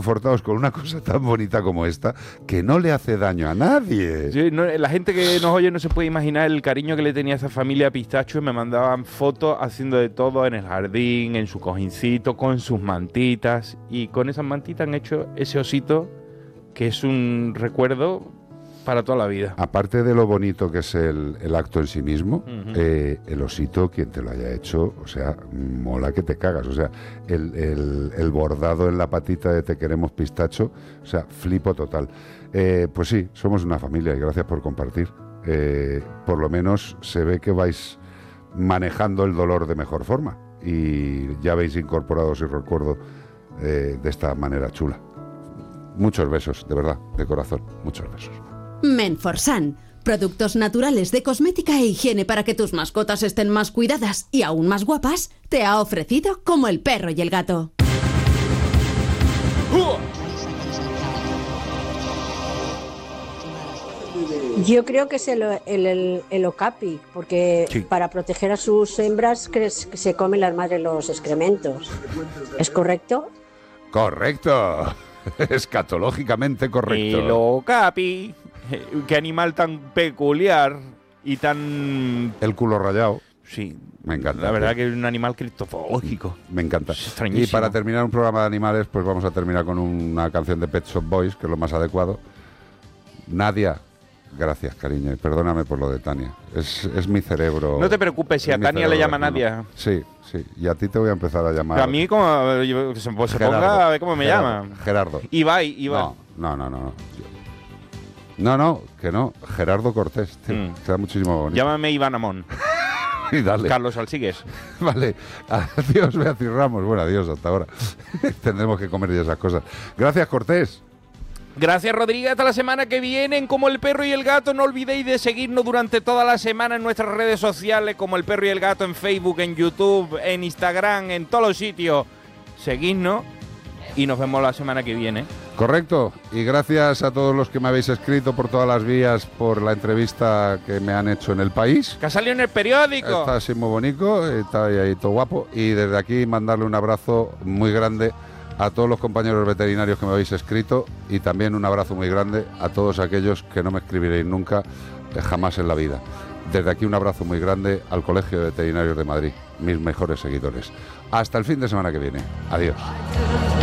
reconfortados con una cosa tan bonita como esta, que no le hace daño a nadie. Sí, la gente que nos oye no se puede imaginar el cariño que le tenía a esa familia Pistacho. Me mandaban fotos haciendo de todo en el jardín, en su cojincito, con sus mantitas. Y con esas mantitas han hecho ese osito que es un recuerdo para toda la vida. Aparte de lo bonito que es el acto en sí mismo, el osito, quien te lo haya hecho, o sea, mola que te cagas. O sea, el bordado en la patita de Te queremos Pistacho, o sea, flipo total. Pues sí, somos una familia y gracias por compartir. Por lo menos se ve que vais manejando el dolor de mejor forma y ya habéis incorporado ese recuerdo de esta manera chula. Muchos besos, de verdad, de corazón, muchos besos. Menforsan, productos naturales de cosmética e higiene para que tus mascotas estén más cuidadas y aún más guapas, te ha ofrecido Como el perro y el gato. Yo creo que es el okapi, porque Sí. para proteger a sus hembras que se comen las madres los excrementos. ¿Es correcto? ¡Correcto! Escatológicamente correcto. El okapi. Qué animal tan peculiar y tan... El culo rayado. Sí, Me encanta. la verdad que es un animal criptozoológico. Me encanta. Es extrañísimo. Y para terminar un programa de animales, pues vamos a terminar con una canción de Pet Shop Boys, que es lo más adecuado. Nadia, gracias, cariño, y perdóname por lo de Tania. Es mi cerebro. No te preocupes, si es a mi Tania le cerebro llama latino. Nadia. Sí, sí. Y a ti te voy a empezar a llamar. Pero a mí, como se ponga a ver cómo me llama. Gerardo. Ibai. No, que no. Gerardo Cortés, tío. Queda muchísimo bonito. Llámame Iván Amón. Y dale. Carlos Alsigues. Vale. Adiós, Beatriz Ramos. Bueno, adiós, hasta ahora. Tendremos que comer ya esas cosas. Gracias, Cortés. Gracias, Rodríguez. Hasta la semana que viene en Como el Perro y el Gato. No olvidéis de seguirnos durante toda la semana en nuestras redes sociales, Como el Perro y el Gato, en Facebook, en YouTube, en Instagram, en todos los sitios. Seguidnos y nos vemos la semana que viene. Correcto. Y gracias a todos los que me habéis escrito por todas las vías por la entrevista que me han hecho en El País. Que ha salido en el periódico. Está así muy bonito, está ahí todo guapo. Y desde aquí mandarle un abrazo muy grande a todos los compañeros veterinarios que me habéis escrito y también un abrazo muy grande a todos aquellos que no me escribiréis nunca, jamás en la vida. Desde aquí un abrazo muy grande al Colegio de Veterinarios de Madrid, mis mejores seguidores. Hasta el fin de semana que viene. Adiós.